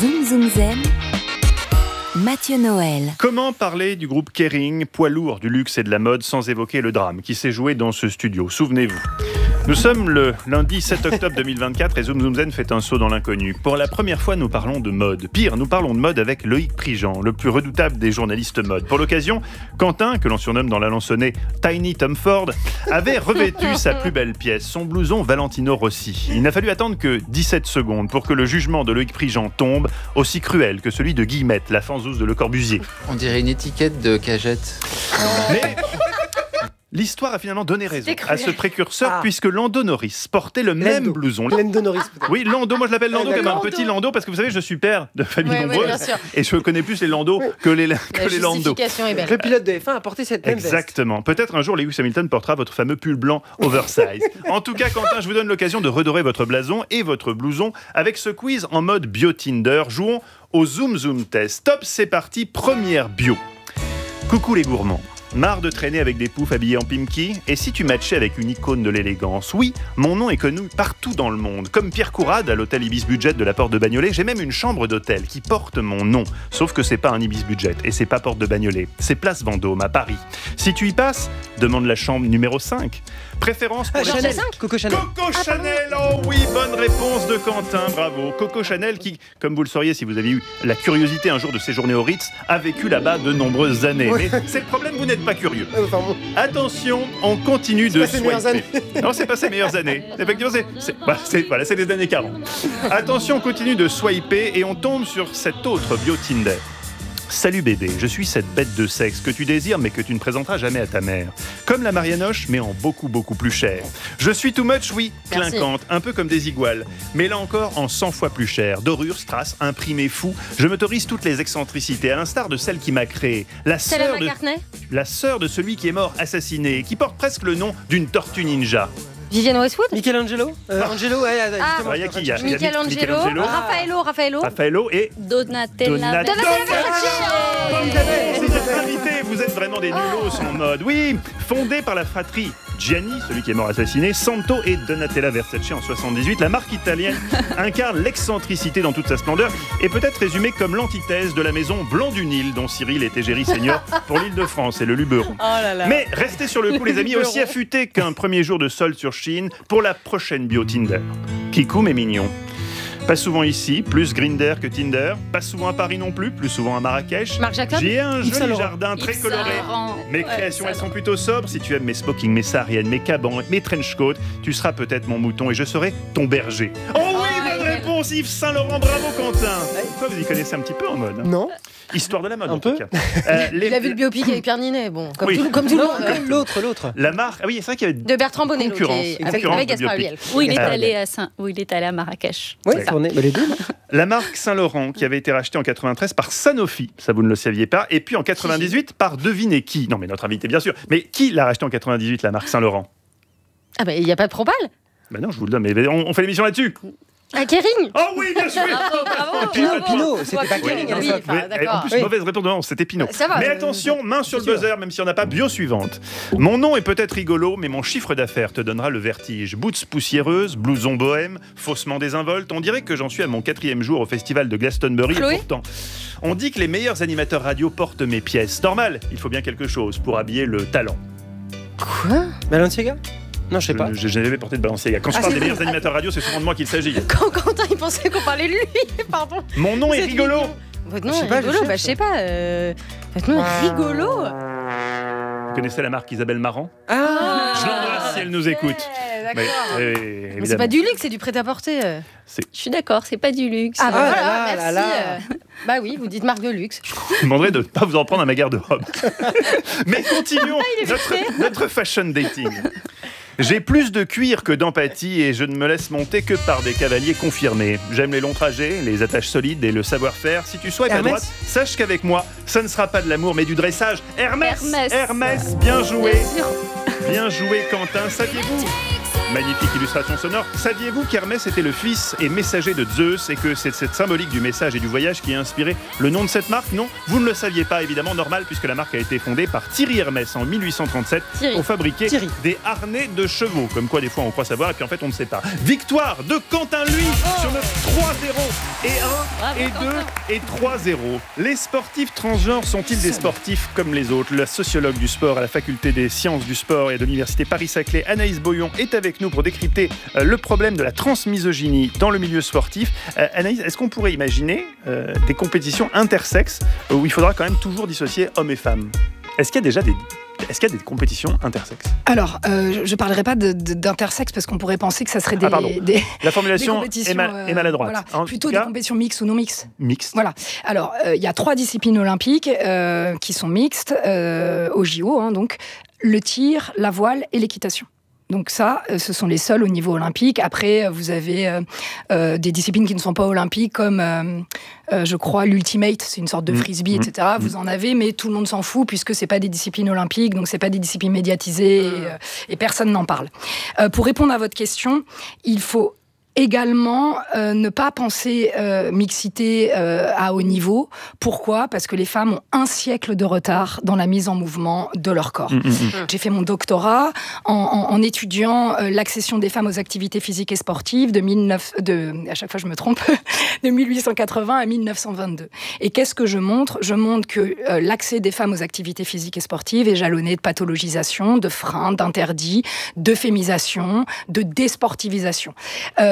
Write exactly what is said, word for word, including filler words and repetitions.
Zoom Zoom Zen, Mathieu Noël. Comment parler du groupe Kering, poids lourd du luxe et de la mode, sans évoquer le drame qui s'est joué dans ce studio? Souvenez-vous. Nous sommes le lundi sept octobre deux mille vingt-quatre et Zoom Zoom Zen fait un saut dans l'inconnu. Pour la première fois, nous parlons de mode. Pire, nous parlons de mode avec Loïc Prigent, le plus redoutable des journalistes mode. Pour l'occasion, Quentin, que l'on surnomme dans la lansonnée Tiny Tom Ford, avait revêtu sa plus belle pièce, son blouson Valentino Rossi. Il n'a fallu attendre que dix-sept secondes pour que le jugement de Loïc Prigent tombe, aussi cruel que celui de Guillemette, la fanzouze de Le Corbusier. On dirait une étiquette de cagette. Mais l'histoire a finalement donné raison à ce précurseur, ah. puisque Lando Norris portait le même Lando. blouson. Lando Norris, peut-être. Oui, Lando, moi je l'appelle Lando Ah, comme un Lando. petit Lando, parce que vous savez, je suis père de famille Ouais, nombreuse, ouais, bien sûr. et je connais plus les Lando que les, que La les Lando. justification est belle. Le pilote de F un a porté cette même veste. Exactement. Peut-être un jour, Lewis Hamilton portera votre fameux pull blanc oversize. En tout cas, Quentin, je vous donne l'occasion de redorer votre blason et votre blouson avec ce quiz en mode bio-Tinder. Jouons au Zoom Zoom Test. Top, c'est parti, première bio. Coucou les gourmands. Marre de traîner avec des poufs habillés en pimki? Et si tu matchais avec une icône de l'élégance? Oui, mon nom est connu partout dans le monde. Comme Pierre Courade à l'hôtel Ibis Budget de la Porte de Bagnolet, j'ai même une chambre d'hôtel qui porte mon nom. Sauf que c'est pas un Ibis Budget et c'est pas Porte de Bagnolet. C'est Place Vendôme à Paris. Si tu y passes, demande la chambre numéro cinq. Préférence pour Ah, les Chanel. cinq. Coco Chanel. Coco Chanel, oh oui, bonne réponse de Quentin, bravo. Coco Chanel qui, comme vous le sauriez si vous avez eu la curiosité un jour de séjourner au Ritz, a vécu là-bas de nombreuses années. Oui. Mais c'est le problème, vous n'êtes pas curieux. Ah, enfin, bon. Attention, on continue de pas ses meilleures swiper. Non, c'est pas ses meilleures années. Effectivement, c'est, c'est, bah, c'est, voilà, c'est les années quarante. Attention, on continue de swiper et on tombe sur cet autre bio Tinder. Salut bébé, je suis cette bête de sexe que tu désires mais que tu ne présenteras jamais à ta mère. Comme la Marianoche, mais en beaucoup beaucoup plus cher. Je suis too much, oui, Merci. clinquante, un peu comme des iguales. Mais là encore, en cent fois plus cher. Dorure, strass, imprimé fou. Je m'autorise toutes les excentricités, à l'instar de celle qui m'a créé. La Stella sœur de, McCartney, la sœur de celui qui est mort assassiné, et qui porte presque le nom d'une tortue ninja. Vivienne Westwood, Michelangelo euh, Angelo, ouais, ouais, Ah. justement. Ah, il y a qui? Il y a- il y a Michelangelo, Michelangelo. Raffaello, Raffaello, Raffaello et Donatella. Donatella. Donatella Versace. C'est notre invité, vous êtes vraiment des nulos en mode. Oui, fondée par la fratrie Gianni, celui qui est mort assassiné, Santo et Donatella Versace en soixante-dix-huit, la marque italienne incarne l'excentricité dans toute sa splendeur et peut être résumée comme l'antithèse de la maison Blanc du Nil dont Cyril est égérie seigneur pour l'Île-de-France et le Luberon. Oh là là. Mais restez sur le coup les amis, aussi affûtés qu'un premier jour de solde sur Chine pour la prochaine bio Tinder. Kikou mais mignon. Pas souvent ici, plus Grindr que Tinder. Pas souvent à Paris non plus, plus souvent à Marrakech. Marc Jacob, J'ai un Yves joli Saint Laurent. jardin très Yves coloré. Saint Laurent. Mes Ouais, créations, ça elles va. sont plutôt sobres. Si tu aimes mes smokings, mes sahariennes, mes cabans, mes trench coats, tu seras peut-être mon mouton et je serai ton berger. Oh oui, ouais, bonne ouais. réponse, Yves Saint Laurent, bravo Quentin. Quoi, vous y connaissez un petit peu en mode hein? Non. Histoire de la mode Un en tout peu. cas. Euh, les- il a vu le biopic avec Pierre Ninet, bon, comme, Oui. tout, comme tout le Non, monde. euh, l'autre, l'autre. La marque, ah oui, c'est vrai qu'il y avait De Bertrand Bonello, qui Concurrence, est une avec, concurrence avec de Gaspard biopic. Ulliel. Où il est Ah, allé à Saint, où il est allé à Marrakech. Oui, C'est ça. tourné. Bah, les deux. la marque Saint Laurent qui avait été rachetée en quatre-vingt-treize par Sanofi, ça vous ne le saviez pas, et puis en quatre-vingt-dix-huit par devinez qui. Non mais notre invité bien sûr, mais qui l'a racheté en quatre-vingt-dix-huit la marque Saint Laurent? Ah bah il n'y a pas de propal. Ben non, je vous le donne, mais on, on fait l'émission là-dessus. Ah, Kering. Oh oui, bien sûr. Bravo, bravo, Pinot, bravo. Pinot, c'était Ouais, pas Pinot, Kering à oui, l'époque. enfin, Oui, en d'accord. plus, Oui. mauvaise réponse, non, c'était Pinot. Ça va, mais euh, attention, main sur le sûr. buzzer, même s'il n'y en a pas, bio suivante. Mon nom est peut-être rigolo, mais mon chiffre d'affaires te donnera le vertige. Boots poussiéreuses, blouson bohème, faussement désinvolte. On dirait que j'en suis à mon quatrième jour au festival de Glastonbury. Chloé Et pourtant, on dit que les meilleurs animateurs radio portent mes pièces. Normal, il faut bien quelque chose pour habiller le talent. Quoi? Balenciaga? Non, je sais pas. Je n'ai jamais porté de Balenciaga. Quand je Ah, parle c'est des vrai. meilleurs animateurs radio, c'est souvent de moi qu'il s'agit. Quand Quentin il pensait qu'on parlait de lui, pardon. Mon nom est C'est rigolo. mignon. Votre nom Je sais est pas, je rigolo, cherche. bah je sais pas. euh, Votre nom est rigolo. Vous connaissez la marque Isabelle Marant? Ah, Je l'embrasse si elle nous écoute. Ouais, Mais, d'accord. eh, Mais c'est évidemment. pas du luxe, c'est du prêt-à-porter. euh. Je suis d'accord, c'est pas du luxe. Ah bah Ah voilà, là merci. là là. euh. Bah oui, vous dites marque de luxe. Je vous demanderai de ne pas vous en prendre à ma garde-robe. Mais continuons il est notre, vexé. notre fashion dating. J'ai plus de cuir que d'empathie et je ne me laisse monter que par des cavaliers confirmés. J'aime les longs trajets, les attaches solides et le savoir-faire. Si tu swipes à Hermès. droite, sache qu'avec moi, ça ne sera pas de l'amour mais du dressage. Hermès Hermès. Hermès, bien joué Bien sûr. Bien joué Quentin. Saviez-vous Magnifique illustration sonore. Saviez-vous qu'Hermès était le fils et messager de Zeus et que c'est cette symbolique du message et du voyage qui a inspiré le nom de cette marque? Non, vous ne le saviez pas, évidemment, normal, puisque la marque a été fondée par Thierry Hermès en mille huit cent trente-sept Thierry. pour fabriquer Thierry. des harnais de chevaux. Comme quoi, des fois, on croit savoir et puis en fait, on ne sait pas. Victoire de Quentin, lui, sur le trois zéro. Et un, Bravo, et Quentin. deux, et trois zéro. Les sportifs transgenres sont-ils des sportifs comme les autres? La sociologue du sport à la faculté des sciences du sport et de l'université Paris-Saclay, Anaïs Boyon, est avec nous pour décrypter euh, le problème de la transmisogynie dans le milieu sportif. Euh, Anaïs, est-ce qu'on pourrait imaginer euh, des compétitions intersexes euh, où il faudra quand même toujours dissocier hommes et femmes? Est-ce qu'il y a déjà des, est-ce qu'il y a des compétitions intersexes? Alors, euh, je ne parlerai pas de, de, d'intersexe parce qu'on pourrait penser que ça serait des, Ah, pardon. des, La des formulation est, compétitions ma- euh, est maladroite. voilà. En Plutôt tout cas, des compétitions mixtes ou non mixtes. mixtes. Voilà. Alors, euh, il y a trois disciplines olympiques euh, qui sont mixtes euh, au J O, hein, donc le tir, la voile et l'équitation. Donc ça, euh, ce sont les seuls au niveau olympique. Après, euh, vous avez euh, euh, des disciplines qui ne sont pas olympiques, comme, euh, euh, je crois, l'ultimate, c'est une sorte de Mmh. frisbee, Mmh. et cetera. Vous en avez, mais tout le monde s'en fout, puisque c'est pas des disciplines olympiques, donc c'est pas des disciplines médiatisées, et, euh, et personne n'en parle. Euh, pour répondre à votre question, il faut également euh, ne pas penser euh, mixité euh, à haut niveau. Pourquoi ? Parce que les femmes ont un siècle de retard dans la mise en mouvement de leur corps. Mmh, mmh, mmh. J'ai fait mon doctorat en, en, en étudiant euh, l'accession des femmes aux activités physiques et sportives de, mille neuf, de à chaque fois je me trompe, de mille huit cent quatre-vingts à mille neuf cent vingt-deux. Et qu'est-ce que je montre ? Je montre que euh, l'accès des femmes aux activités physiques et sportives est jalonné de pathologisation, de freins, d'interdits, d'euphémisation, de désportivisation. Euh,